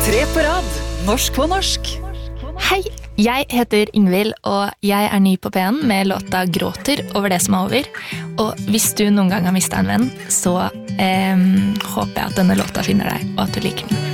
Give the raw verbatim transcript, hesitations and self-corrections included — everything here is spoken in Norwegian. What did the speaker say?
Tre på rad, norsk på norsk. Hei, jeg heter Ingvild, og jeg er ny på P en med låta Gråter over det som er over. Og hvis du noen gang har mistet en venn, så eh, håper jeg at denne låta finner deg, og at du liker den.